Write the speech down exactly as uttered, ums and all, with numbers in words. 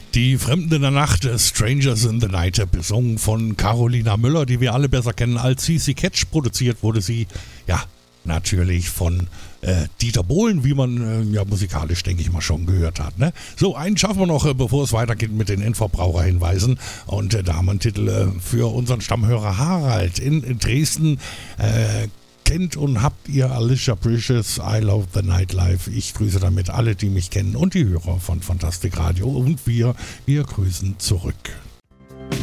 Die Fremden in der Nacht, Strangers in the Night, besungen von Carolina Müller, die wir alle besser kennen als C C Catch. Produziert wurde sie, ja, natürlich von äh, Dieter Bohlen, wie man äh, ja musikalisch, denke ich mal, schon gehört hat. Ne? So, einen schaffen wir noch, äh, bevor es weitergeht mit den Endverbraucherhinweisen. Und äh, da haben wir einen Titel äh, für unseren Stammhörer Harald in, in Dresden. Äh, kennt und habt ihr Alicia Precious, I Love the Nightlife. Ich grüße damit alle, die mich kennen und die Hörer von Fantastik Radio. Und wir, wir grüßen zurück.